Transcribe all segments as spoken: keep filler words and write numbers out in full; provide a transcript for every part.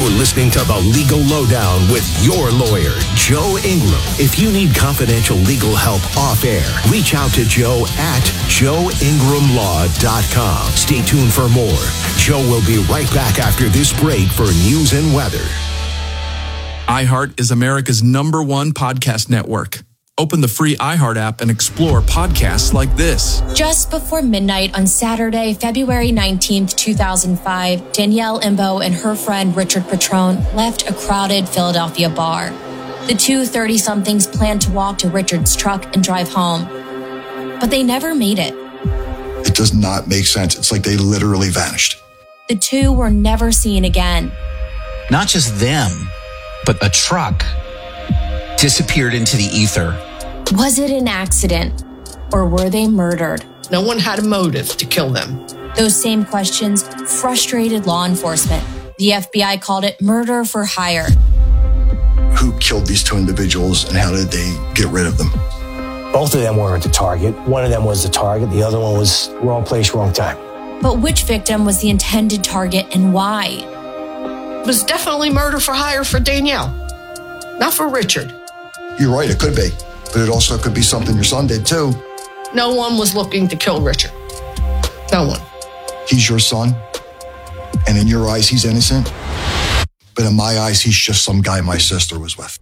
You're listening to The Legal Lowdown with your lawyer, Joe Ingram. If you need confidential legal help off air, reach out to Joe at joe ingram law dot com. Stay tuned for more. Joe will be right back after this break for news and weather. iHeart is America's number one podcast network. Open the free iHeart app and explore podcasts like this. Just before midnight on Saturday, February nineteenth, two thousand five, Danielle Imbo and her friend Richard Petrone left a crowded Philadelphia bar. The two thirty-somethings planned to walk to Richard's truck and drive home, but they never made it. It does not make sense. It's like they literally vanished. The two were never seen again. Not just them, but a truck disappeared into the ether. Was it an accident, or were they murdered? No one had a motive to kill them. Those same questions frustrated law enforcement. The F B I called it murder for hire. Who killed these two individuals and how did they get rid of them? Both of them weren't the target. One of them was the target. The other one was wrong place, wrong time. But which victim was the intended target and why? It was definitely murder for hire for Danielle, not for Richard. You're right, it could be. But it also could be something your son did too. No one was looking to kill Richard. No one. He's your son, and in your eyes, he's innocent. But in my eyes, he's just some guy my sister was with.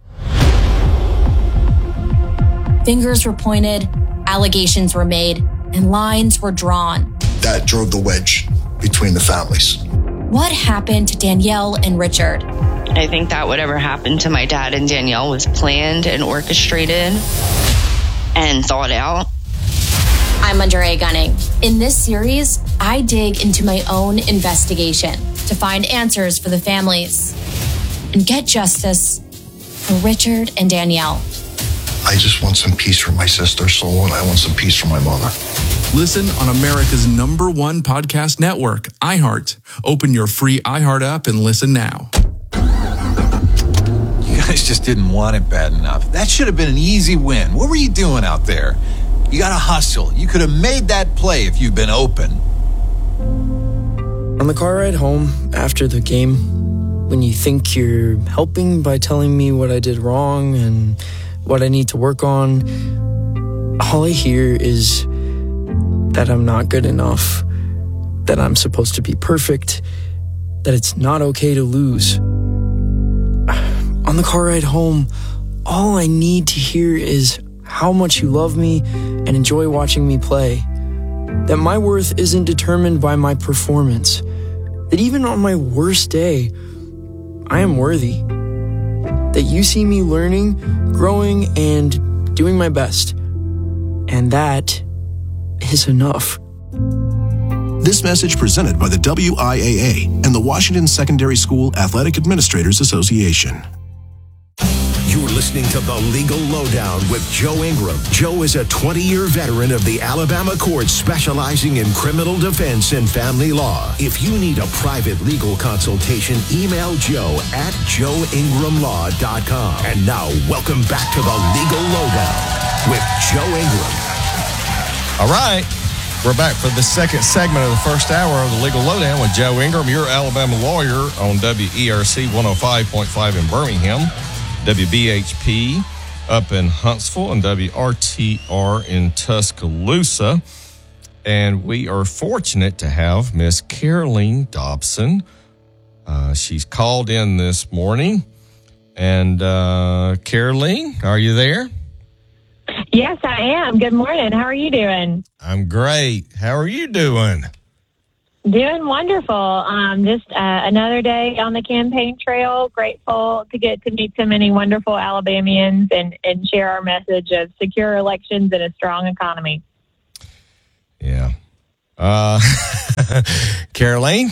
Fingers were pointed, allegations were made, and lines were drawn. That drove the wedge between the families. What happened to Danielle and Richard? I think that whatever happened to my dad and Danielle was planned and orchestrated and thought out. I'm Andrea Gunning. In this series, I dig into my own investigation to find answers for the families and get justice for Richard and Danielle. I just want some peace for my sister's soul, and I want some peace for my mother. Listen on America's number one podcast network, iHeart. Open your free iHeart app and listen now. You guys just didn't want it bad enough. That should have been an easy win. What were you doing out there? You got to hustle. You could have made that play if you'd been open. On the car ride home after the game, when you think you're helping by telling me what I did wrong and what I need to work on, all I hear is that I'm not good enough, that I'm supposed to be perfect, that it's not okay to lose. On the car ride home, all I need to hear is how much you love me and enjoy watching me play, that my worth isn't determined by my performance, that even on my worst day, I am worthy, that you see me learning, growing, and doing my best, and that is enough. This message presented by the W I A A and the Washington Secondary School Athletic Administrators Association. You're listening to The Legal Lowdown with Joe Ingram. Joe is a twenty-year veteran of the Alabama courts specializing in criminal defense and family law. If you need a private legal consultation, email Joe at joe ingram law dot com. And now, welcome back to The Legal Lowdown with Joe Ingram. All right. We're back for the second segment of the first hour of The Legal Lowdown with Joe Ingram, your Alabama lawyer on W E R C one oh five point five in Birmingham, W B H P up in Huntsville, and W R T R in Tuscaloosa. And we are fortunate to have Miss Caroline Dobson. Uh, she's called in this morning. And uh, Caroline, are you there? Yes, I am. Good morning. How are you doing? I'm great. How are you doing? Doing wonderful. Um, just uh, another day on the campaign trail. Grateful to get to meet so many wonderful Alabamians and, and share our message of secure elections and a strong economy. Yeah. Uh, Caroline,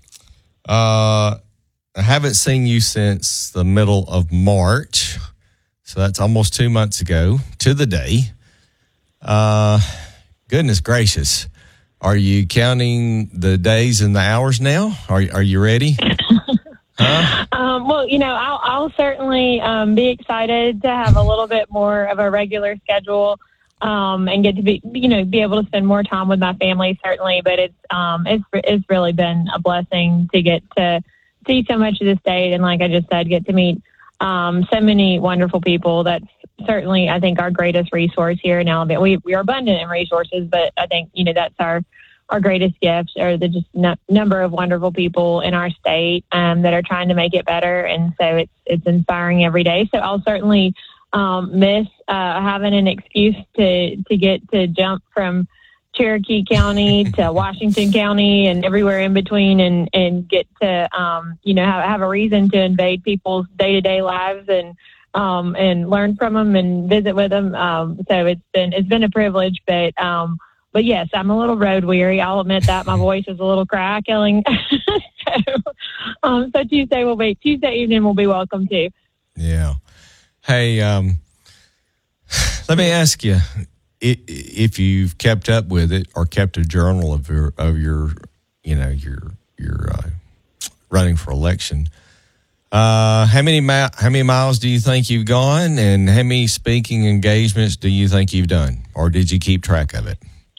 uh, I haven't seen you since the middle of March. So that's almost two months ago to the day. Uh, goodness gracious. Are you counting the days and the hours now? Are, are you ready? Huh? Um, well, you know, I'll, I'll certainly um, be excited to have a little bit more of a regular schedule um, and get to be, you know, be able to spend more time with my family, certainly. But it's um, it's it's really been a blessing to get to see so much of the state, and like I just said, get to meet um, so many wonderful people. That's certainly, I think, our greatest resource here in Alabama. We we are abundant in resources, but I think, you know, that's our our greatest gifts are the just n- number of wonderful people in our state um, that are trying to make it better. And so it's it's inspiring every day. So I'll certainly um, miss uh, having an excuse to to get to jump from Cherokee County to Washington County and everywhere in between, and, and get to, um, you know, have, have a reason to invade people's day-to-day lives and, um, and learn from them and visit with them. Um, so it's been, it's been a privilege, but, um, but yes, I'm a little road weary. I'll admit that my voice is a little crackling. so, um, so Tuesday will be, Tuesday evening will be welcome too. Yeah. Hey, um, let me ask you, if you've kept up with it or kept a journal of your of your you know your your uh, running for election, uh, how many ma- how many miles do you think you've gone, and how many speaking engagements do you think you've done, or did you keep track of it?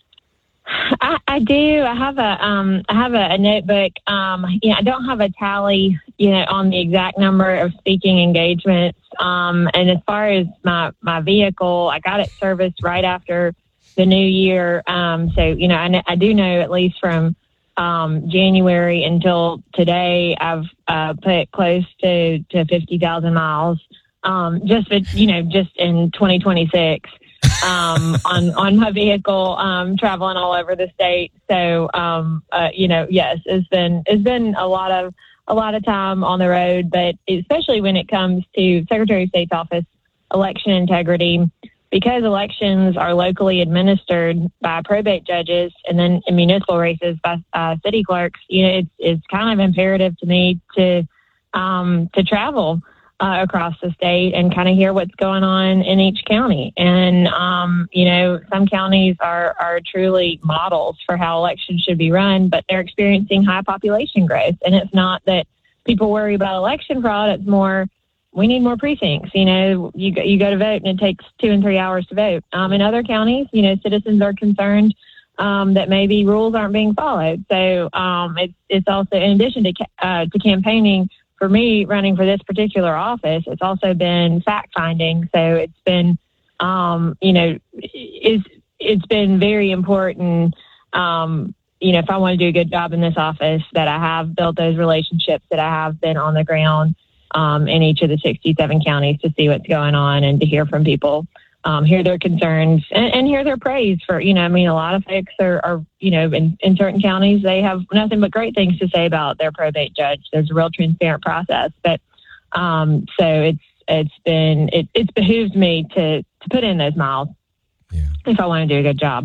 I, I do. I have a um I have a, a notebook. Um, yeah, I don't have a tally, you know, on the exact number of speaking engagements. Um, and as far as my, my vehicle, I got it serviced right after the new year. Um, so, you know, I, I do know at least from um, January until today, I've uh, put close to, to fifty thousand miles um, just, you know, just in twenty twenty-six um, on, on my vehicle, um, traveling all over the state. So, um, uh, you know, yes, it's been, it's been a lot of, a lot of time on the road, but especially when it comes to Secretary of State's office, election integrity, because elections are locally administered by probate judges and then in municipal races by uh, city clerks, you know, it's, it's kind of imperative to me to, um, to travel uh, across the state and kind of hear what's going on in each county. And, um, you know, some counties are, are truly models for how elections should be run, but they're experiencing high population growth. And it's not that people worry about election fraud. It's more, we need more precincts. You know, you go, you go to vote and it takes two and three hours to vote. Um, in other counties, you know, citizens are concerned um, that maybe rules aren't being followed. So um, it's, it's also, in addition to, uh, to campaigning, for me, running for this particular office, it's also been fact-finding. So it's been, um, you know, it's, it's been very important, um, you know, if I want to do a good job in this office, that I have built those relationships, that I have been on the ground um, in each of the sixty-seven counties to see what's going on and to hear from people, um, hear their concerns and, and hear their praise for, you know, I mean, a lot of folks are, are you know, in, in certain counties, they have nothing but great things to say about their probate judge. There's a real transparent process. But um, so it's it's been, it, it's behooved me to, to put in those miles yeah. if I want to do a good job.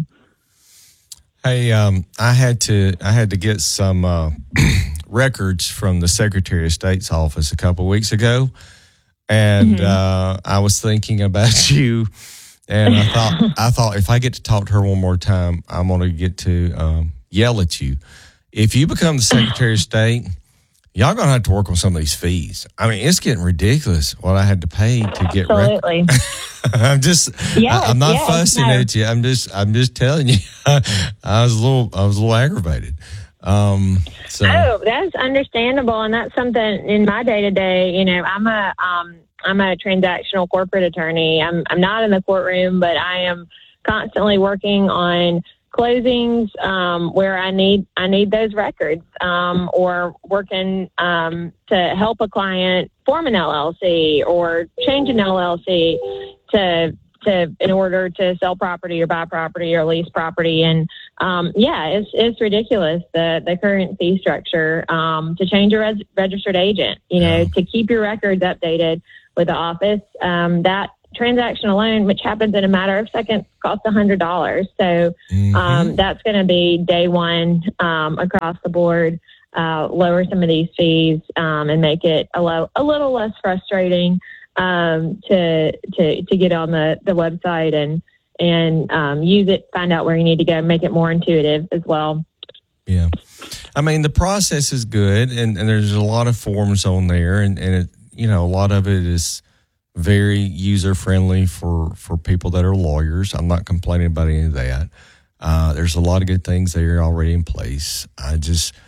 Hey, um, I had to I had to get some uh, records from the Secretary of State's office a couple of weeks ago. And mm-hmm. uh, I was thinking about you, and I thought, I thought if I get to talk to her one more time, I'm going to get to um, yell at you. If you become the Secretary of State, y'all going to have to work on some of these fees. I mean, it's getting ridiculous what I had to pay to get Absolutely. Rec- I'm just, yes, I, I'm not yes, fussing no. at you. I'm just, I'm just telling you. I was a little, I was a little aggravated. Um, so. Oh, that's understandable. And that's something in my day to day, you know, I'm a, um, I'm a transactional corporate attorney. I'm, I'm not in the courtroom, but I am constantly working on closings, um, where I need, I need those records, um, or working, um, to help a client form an L L C or change an L L C to, to, in order to sell property or buy property or lease property. And, um, yeah, it's, it's ridiculous, the, the current fee structure, um, to change a res- registered agent, you know, to keep your records updated with the office. Um, that transaction alone, which happens in a matter of seconds, costs a hundred dollars. So, mm-hmm. um, that's going to be day one, um, across the board, uh, lower some of these fees, um, and make it a, lo- a little less frustrating, um, to, to, to get on the, the website and, and, um, use it, find out where you need to go, make it more intuitive as well. Yeah. I mean, the process is good, and, and there's a lot of forms on there, and, and it, you know, a lot of it is very user friendly for, for people that are lawyers. I'm not complaining about any of that. Uh, there's a lot of good things there already in place. I just,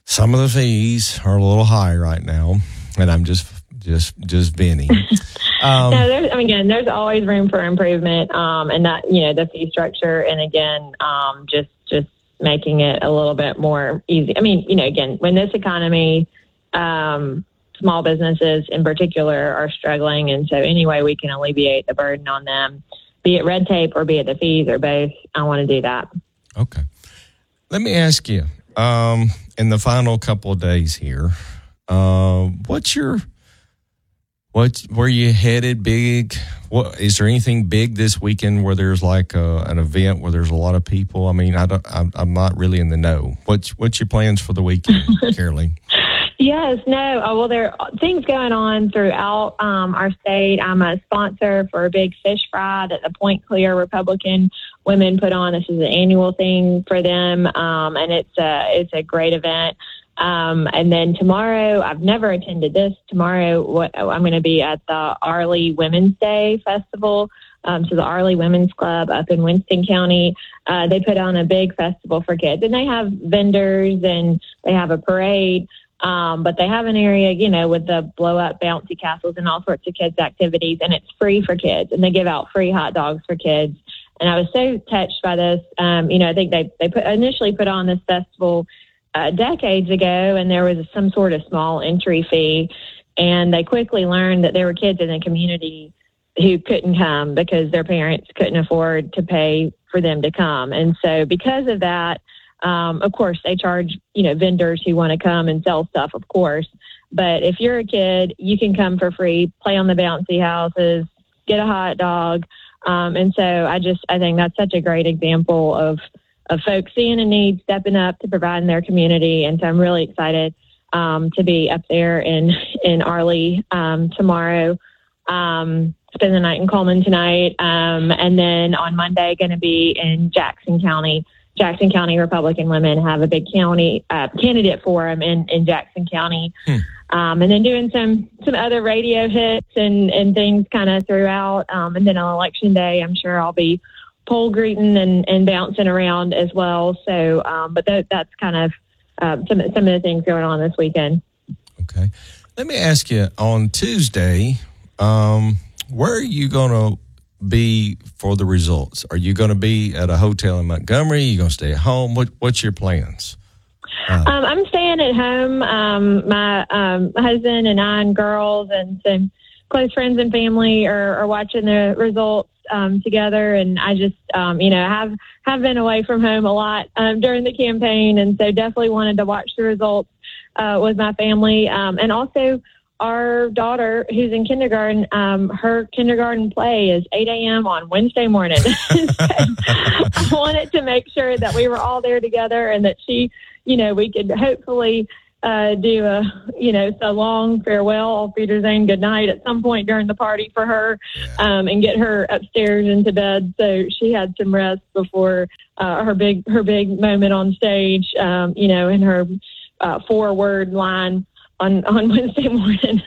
some of the fees are a little high right now, and I'm just just just venting. Um, no, there's, I mean, again, there's always room for improvement, um, and that, you know, the fee structure, and again, um, just just making it a little bit more easy. I mean, you know, again, when this economy, um, small businesses in particular are struggling, and so any way we can alleviate the burden on them, be it red tape or be it the fees or both, I want to do that. Okay. Let me ask you, um, in the final couple of days here, uh, what's your, what, where you headed big? What, is there anything big this weekend where there's like a, an event where there's a lot of people? I mean, I don't, I'm, I'm not really in the know. What's, what's your plans for the weekend, Caroline? Yes, no. Oh, well, there are things going on throughout um, our state. I'm a sponsor for a big fish fry that the Point Clear Republican women put on. This is an annual thing for them, um, and it's a, it's a great event. Um, and then tomorrow, I've never attended this. Tomorrow, what, I'm going to be at the Arley Women's Day Festival. Um, so the Arley Women's Club up in Winston County, uh, they put on a big festival for kids, and they have vendors and they have a parade. Um, but they have an area, you know, with the blow up bouncy castles and all sorts of kids activities, and it's free for kids, and they give out free hot dogs for kids. And I was so touched by this. Um, you know, I think they, they put, initially put on this festival uh, decades ago, and there was some sort of small entry fee, and they quickly learned that there were kids in the community who couldn't come because their parents couldn't afford to pay for them to come. And so because of that, Um, of course, they charge, you know, vendors who want to come and sell stuff, of course. But if you're a kid, you can come for free, play on the bouncy houses, get a hot dog. Um, and so I just, I think that's such a great example of, of folks seeing a need, stepping up to provide in their community. And so I'm really excited um, to be up there in, in Arley um, tomorrow. Um, spend the night in Coleman tonight. Um, and then on Monday, going to be in Jackson County. Jackson County Republican women have a big county uh, candidate forum in, in Jackson County. Hmm. Um, and then doing some, some other radio hits and, and things kind of throughout. Um, and then on election day, I'm sure I'll be poll greeting and, and bouncing around as well. So, um, but that, that's kind of uh, some, some of the things going on this weekend. Okay. Let me ask you, on Tuesday, um, where are you going to be for the results? Are you going to be at a hotel in Montgomery? Are you going to stay at home? What What's your plans? Uh, um, I'm staying at home. Um, my um, husband and I and girls and some close friends and family are, are watching the results um, together. And I just, um, you know, have have been away from home a lot um, during the campaign, and so definitely wanted to watch the results uh, with my family. Um, and also, our daughter, who's in kindergarten, um, her kindergarten play is eight a.m. on Wednesday morning. So I wanted to make sure that we were all there together, and that she, you know, we could hopefully uh, do a, you know, so long farewell, Wiedersehen, good night at some point during the party for her, um, and get her upstairs into bed so she had some rest before uh, her big her big moment on stage, um, you know, in her uh, four word line on, on Wednesday morning.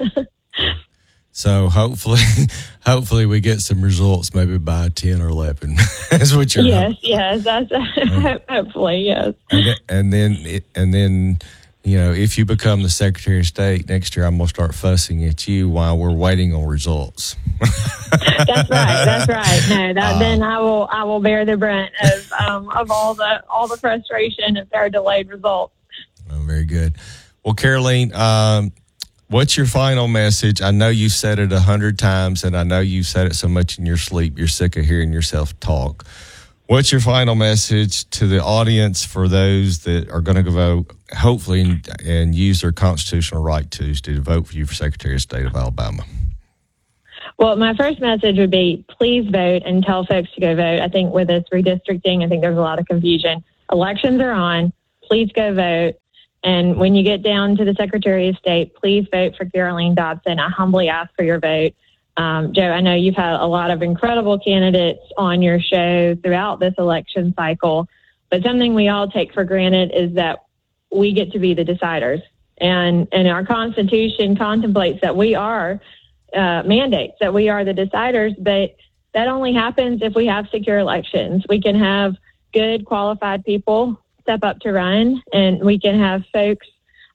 So hopefully, hopefully we get some results maybe by ten or eleven. That's what you're. Yes, hoping. yes, that's uh, hopefully yes. And then, and then, and then, you know, if you become the Secretary of State next year, I'm gonna start fussing at you while we're waiting on results. That's right. That's right. No, that uh, then I will I will bear the brunt of um, of all the all the frustration if there are delayed results. Oh, very good. Well, Caroline, um, what's your final message? I know you've said it a hundred times, and I know you've said it so much in your sleep, you're sick of hearing yourself talk. What's your final message to the audience for those that are going to vote, hopefully, and, and use their constitutional right Tuesday to vote for you for Secretary of State of Alabama? Well, my first message would be please vote and tell folks to go vote. I think with this redistricting, I think there's a lot of confusion. Elections are on. Please go vote. And when you get down to the Secretary of State, please vote for Caroline Dobson. I humbly ask for your vote. Um, Joe, I know you've had a lot of incredible candidates on your show throughout this election cycle, but something we all take for granted is that we get to be the deciders. And, and our Constitution contemplates that we are, uh, mandates that we are the deciders, but that only happens if we have secure elections. We can have good, qualified people step up to run, and we can have folks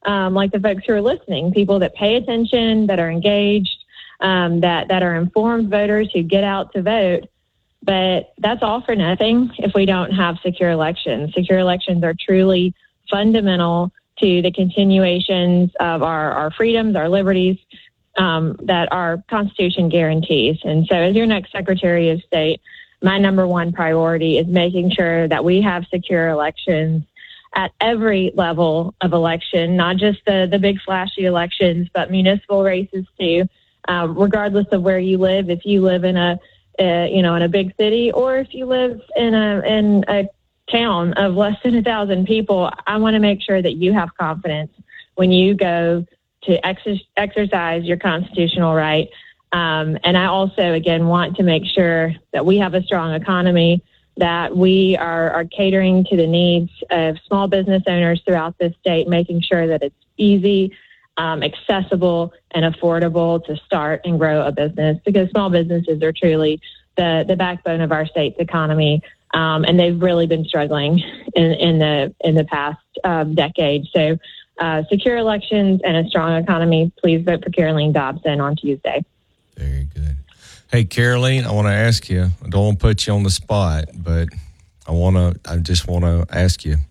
um, like the folks who are listening, people that pay attention, that are engaged, um, that, that are informed voters who get out to vote. But that's all for nothing if we don't have secure elections. Secure elections are truly fundamental to the continuations of our, our freedoms, our liberties, um, that our Constitution guarantees. And so as your next Secretary of State, my number one priority is making sure that we have secure elections at every level of election, not just the, the big flashy elections, but municipal races too, um, regardless of where you live. If you live in a, uh, you know, in a big city, or if you live in a, in a town of less than a thousand people, I want to make sure that you have confidence when you go to ex- exercise your constitutional right. Um, and I also, again, want to make sure that we have a strong economy, that we are, are catering to the needs of small business owners throughout this state, making sure that it's easy, um, accessible, and affordable to start and grow a business, because small businesses are truly the, the backbone of our state's economy. Um, and they've really been struggling in, in the in the past um, decade. So uh, secure elections and a strong economy. Please vote for Caroline Dobson on Tuesday. Very good. Hey, Caroline, I want to ask you, I don't want to put you on the spot, but I want to, I just want to ask you,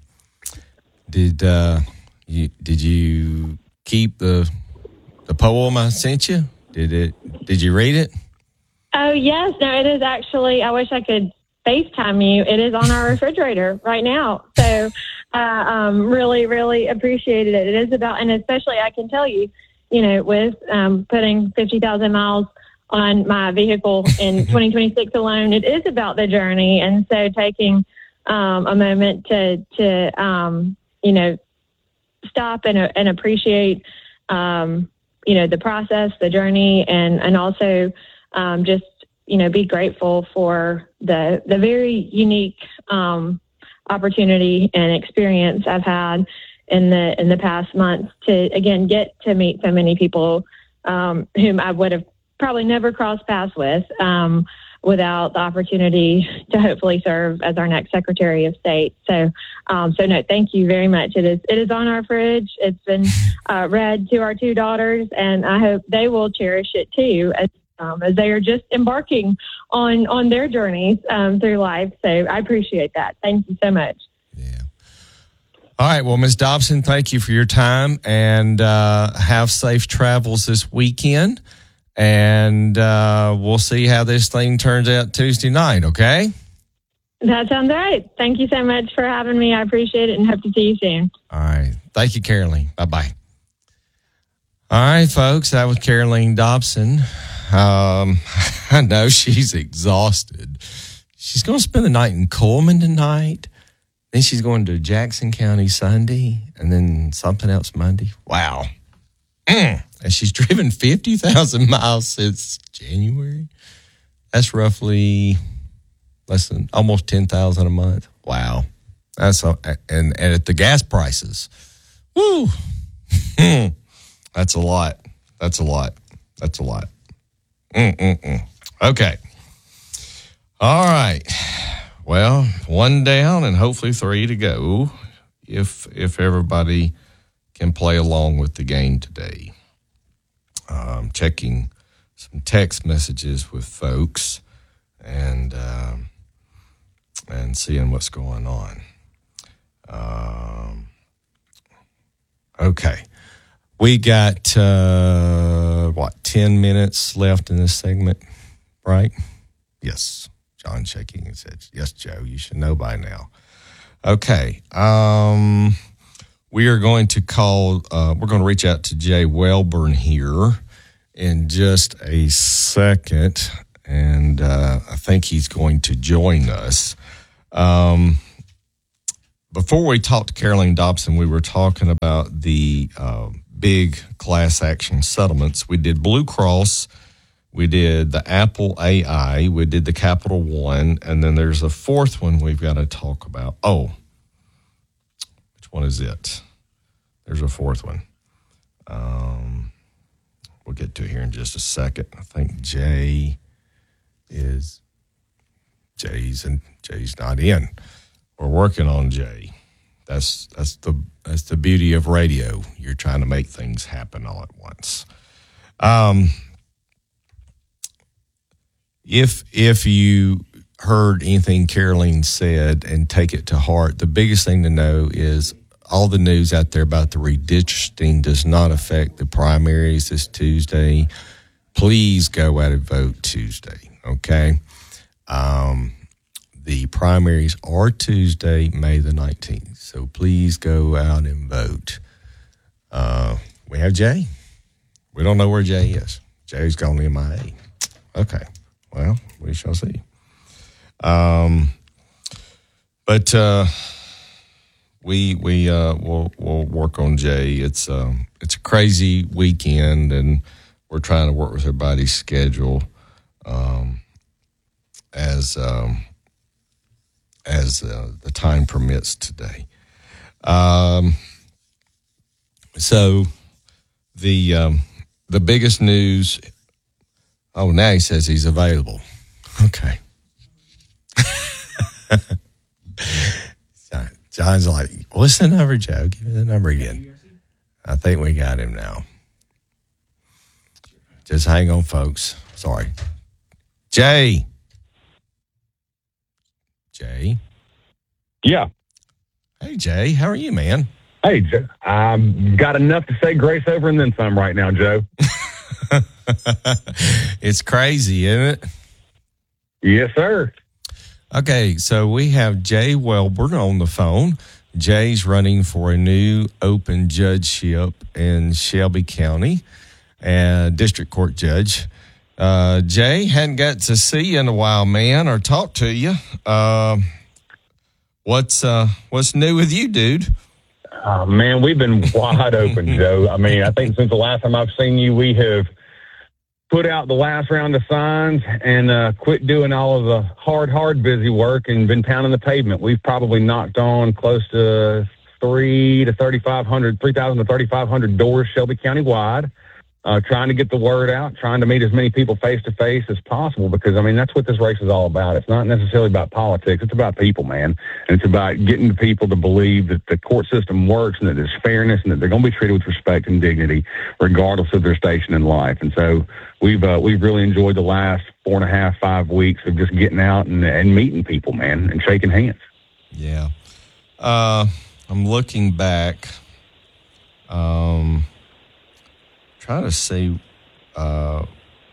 did uh, you, did you keep the, the poem I sent you? Did it, did you read it? Oh, yes. No, it is actually, I wish I could FaceTime you. It is on our refrigerator right now. So, uh, um, really, really appreciated it. It is about, and especially I can tell you, you know, with um, putting fifty thousand miles on my vehicle in twenty twenty-six alone, it is about the journey. And so taking um, a moment to, to um, you know, stop and, and appreciate, um, you know, the process, the journey, and, and also um, just, you know, be grateful for the, the very unique um, opportunity and experience I've had in the in the past months to, again, get to meet so many people um, whom I would have probably never crossed paths with um, without the opportunity to hopefully serve as our next Secretary of State. So, um, so no, thank you very much. It is it is on our fridge. It's been uh, read to our two daughters, and I hope they will cherish it too, as um, as they are just embarking on on their journeys um, through life. So I appreciate that. Thank you so much. All right. Well, Miz Dobson, thank you for your time, and uh, have safe travels this weekend. And uh, we'll see how this thing turns out Tuesday night, okay? That sounds right. Thank you so much for having me. I appreciate it and hope to see you soon. All right. Thank you, Caroline. Bye-bye. All right, folks. That was Caroline Dobson. Um, I know she's exhausted. She's going to spend the night in Coleman tonight. Then she's going to Jackson County Sunday, and then something else Monday. Wow. Mm. And she's driven fifty thousand miles since January. That's roughly less than almost ten thousand a month. Wow. That's a, and, and at the gas prices. Woo. That's a lot. That's a lot. That's a lot. Mm-mm-mm. Okay. All right. Well, one down and hopefully three to go if if everybody can play along with the game today. Um, checking some text messages with folks and um, and seeing what's going on. Um, okay. We got, uh, what, ten minutes left in this segment, right? Yes. John shaking his head. Yes, Joe, you should know by now. Okay. Um, we are going to call, uh, we're going to reach out to Jay Welburn here in just a second. And uh, I think he's going to join us. Um, before we talked to Caroline Dobson, we were talking about the uh, big class action settlements. We did Blue Cross. We did the Apple A I, we did the Capital One, and then there's a fourth one we've got to talk about. Oh, which one is it? There's a fourth one. Um, we'll get to it here in just a second. I think Jay is, Jay's, and Jay's not in. We're working on Jay. That's that's the that's the beauty of radio. You're trying to make things happen all at once. Um, if if you heard anything Caroline said and take it to heart, the biggest thing to know is all the news out there about the redistricting does not affect the primaries this Tuesday. Please go out and vote Tuesday, okay? Um, the primaries are Tuesday, May the nineteenth, so please go out and vote. Uh, we have Jay. We don't know where Jay is. Jay's gone M I A. Okay, well, we shall see. Um, but uh, we we uh we'll we'll work on Jay. It's um it's a crazy weekend, and we're trying to work with everybody's schedule um, as um, as uh, the time permits today. Um, so the um, the biggest news. Oh, now he says he's available. Okay. John's like, what's the number, Joe? Give me the number again. I think we got him now. Just hang on, folks. Sorry. Jay. Jay. Yeah. Hey, Jay. How are you, man? Hey, Joe. I've got enough to say grace over and then some right now, Joe. It's crazy, isn't it? Yes, sir. Okay, so we have Jay Welborn on the phone. Jay's running for a new open judgeship in Shelby County, and district court judge. Uh, Jay, hadn't got to see you in a while, man, or talk to you. Uh, what's uh, what's new with you, dude? Uh, man, we've been wide open, Joe. I mean, I think since the last time I've seen you, we have put out the last round of signs and uh, quit doing all of the hard, hard, busy work and been pounding the pavement. We've probably knocked on close to three to thirty-five hundred, three thousand to thirty-five hundred doors Shelby County wide. Uh, trying to get the word out, trying to meet as many people face to face as possible, because I mean that's what this race is all about. It's not necessarily about politics; it's about people, man, and it's about getting the people to believe that the court system works and that there's fairness and that they're going to be treated with respect and dignity, regardless of their station in life. And so we've uh, we've really enjoyed the last four and a half, five weeks of just getting out and, and meeting people, man, and shaking hands. Yeah, uh, I'm looking back. Um. Trying to see. Uh,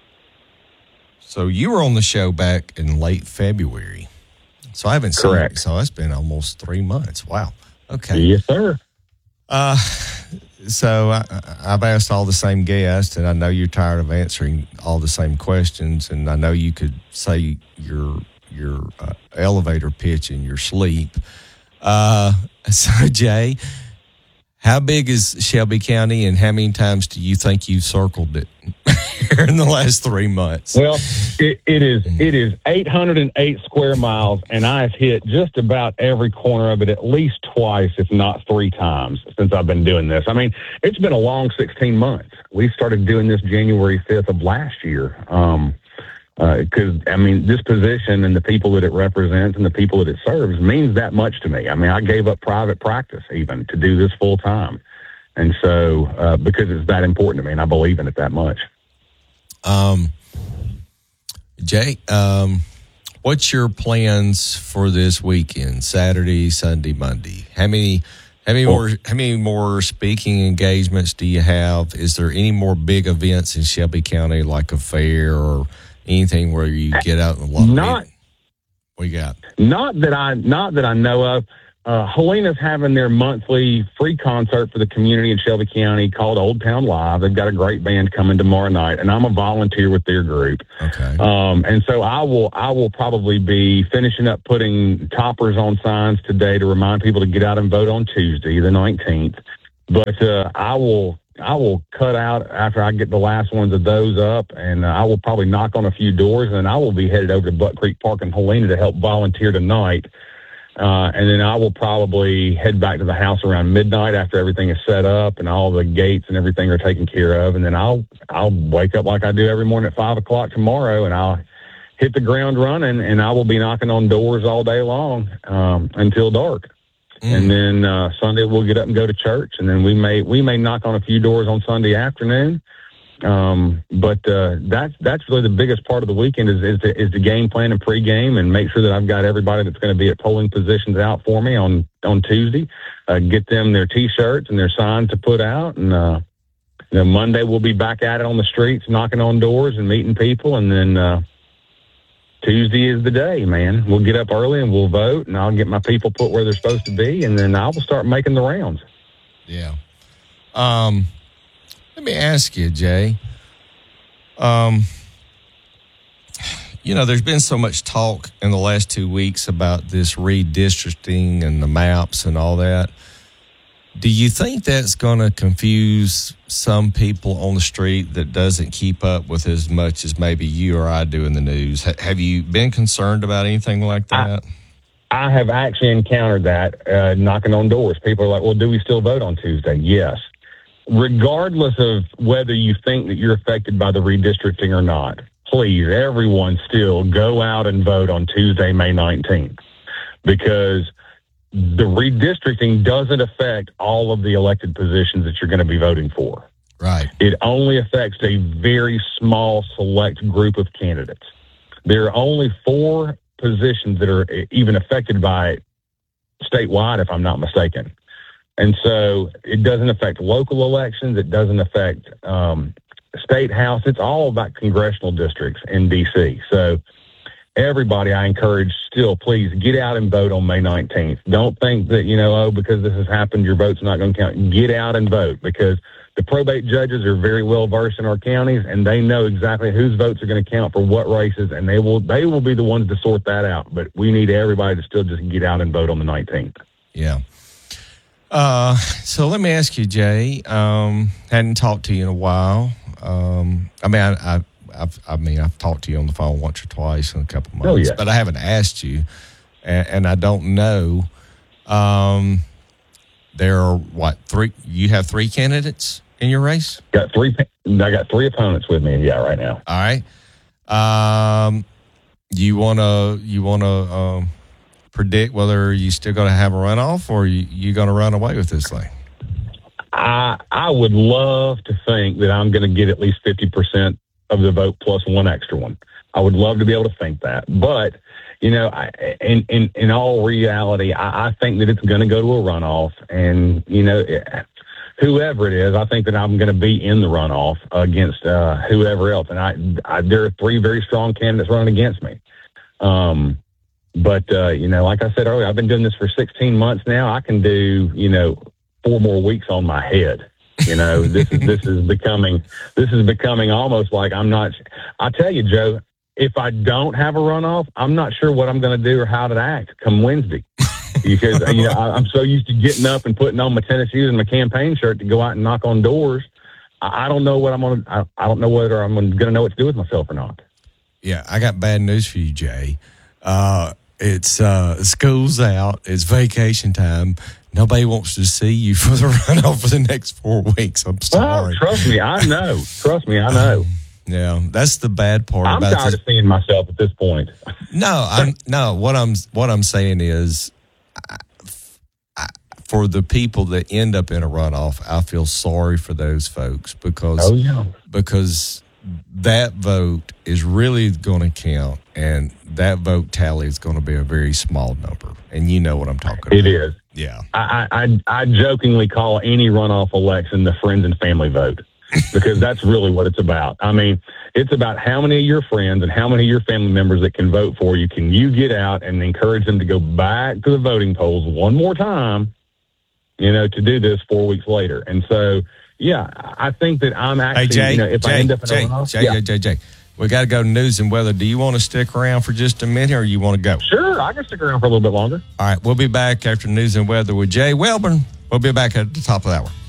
so you were on the show back in late February. So I haven't seen Correct. it. So it's been almost three months. Wow. Okay. Yes, sir. Uh, so I, I've asked all the same guests, and I know you're tired of answering all the same questions, and I know you could say your your uh, elevator pitch in your sleep. Uh, so Jay, how big is Shelby County, and how many times do you think you've circled it here in the last three months? Well, it, it is it is eight hundred eight square miles, and I've hit just about every corner of it at least twice, if not three times, since I've been doing this. I mean, it's been a long sixteen months. We started doing this January fifth of last year. Um, because, uh, I mean, this position and the people that it represents and the people that it serves means that much to me. I mean, I gave up private practice even to do this full time. And so, uh, because it's that important to me and I believe in it that much. Um, Jay, um, what's your plans for this weekend, Saturday, Sunday, Monday? How many, how many more, how many more speaking engagements do you have? Is there any more big events in Shelby County, like a fair or anything where you get out in a lot of Not, meetings? What you got? Not that I, not that I know of. Uh, Helena's having their monthly free concert for the community in Shelby County called Old Town Live. They've got a great band coming tomorrow night, and I'm a volunteer with their group. Okay. Um, and so I will, I will probably be finishing up putting toppers on signs today to remind people to get out and vote on Tuesday, the nineteenth. But uh, I will. I will cut out after I get the last ones of those up, and uh, I will probably knock on a few doors, and then I will be headed over to Buck Creek Park in Helena to help volunteer tonight. Uh, and then I will probably head back to the house around midnight after everything is set up and all the gates and everything are taken care of. And then I'll, I'll wake up like I do every morning at five o'clock tomorrow, and I'll hit the ground running, and I will be knocking on doors all day long, um, until dark. Mm. And then uh, Sunday we'll get up and go to church, and then we may we may knock on a few doors on Sunday afternoon. Um, but uh, that's that's really the biggest part of the weekend is is the, is the game plan and pregame, and make sure that I've got everybody that's going to be at polling positions out for me on on Tuesday. Uh, get them their T-shirts and their signs to put out, and uh, you know, Monday we'll be back at it on the streets, knocking on doors and meeting people, and then. Uh, Tuesday is the day, man. We'll get up early and we'll vote, and I'll get my people put where they're supposed to be, and then I will start making the rounds. Yeah. Um, let me ask you, Jay. Um, you know, there's been so much talk in the last two weeks about this redistricting and the maps and all that. Do you think that's going to confuse some people on the street that doesn't keep up with as much as maybe you or I do in the news? H- have you been concerned about anything like that? I, I have actually encountered that, uh, knocking on doors. People are like, well, do we still vote on Tuesday? Yes. Regardless of whether you think that you're affected by the redistricting or not, please, everyone still go out and vote on Tuesday, May nineteenth, because the redistricting doesn't affect all of the elected positions that you're going to be voting for. Right. It only affects a very small select group of candidates. There are only four positions that are even affected by it statewide, if I'm not mistaken. And so it doesn't affect local elections. It doesn't affect um, state house. It's all about congressional districts in D C. So everybody, I encourage still, please get out and vote on May nineteenth. Don't think that, you know, oh, because this has happened, your vote's not going to count. Get out and vote, because the probate judges are very well versed in our counties, and they know exactly whose votes are going to count for what races, and they will they will be the ones to sort that out. But we need everybody to still just get out and vote on the nineteenth. Yeah. Uh, so let me ask you, Jay, um, hadn't talked to you in a while. Um, I mean, I, I I've, I mean, I've talked to you on the phone once or twice in a couple of months, oh, yeah. but I haven't asked you, and, and I don't know. Um, there are what three? You have three candidates in your race? Got three. I got three opponents with me. Yeah, right now. All right. Um, you wanna you wanna um, predict whether you still going to have a runoff, or you you going to run away with this thing? I I would love to think that I'm going to get at least fifty percent of the vote plus one extra one. I would love to be able to think that. But, you know, I, in, in, in all reality, I, I think that it's going to go to a runoff. And, you know, it, whoever it is, I think that I'm going to be in the runoff against uh, whoever else. And I, I, there are three very strong candidates running against me. Um, but, uh, you know, like I said earlier, I've been doing this for sixteen months now. I can do, you know, four more weeks on my head. You know, this is this is becoming this is becoming almost like I'm not. I tell you, Joe, if I don't have a runoff, I'm not sure what I'm going to do or how to act come Wednesday, because you know I, I'm so used to getting up and putting on my tennis shoes and my campaign shirt to go out and knock on doors. I, I don't know what I'm going to. I don't know whether I'm going to know what to do with myself or not. Yeah, I got bad news for you, Jay. Uh, it's uh, school's out. It's vacation time. Nobody wants to see you for the runoff for the next four weeks. I'm sorry. Well, trust me, I know. Trust me, I know. Yeah, that's the bad part I'm about tired this. of seeing myself at this point. No, I'm no. What I'm what I'm saying is, I, I, for the people that end up in a runoff, I feel sorry for those folks because oh, yeah. because that vote is really going to count, and that vote tally is going to be a very small number. And you know what I'm talking about. It is. Yeah. I, I, I jokingly call any runoff election the friends and family vote, because that's really what it's about. I mean, it's about how many of your friends and how many of your family members that can vote for you can you get out and encourage them to go back to the voting polls one more time, you know, to do this four weeks later. And so, yeah, I think that I'm actually, hey, Jay, you know, if Jay, I end up in Jay, a runoff. Jay, yeah. Jay, Jay, Jay, we got to go to news and weather. Do you want to stick around for just a minute, or you want to go? Sure, I can stick around for a little bit longer. All right, we'll be back after news and weather with Jay Welburn. We'll be back at the top of the hour.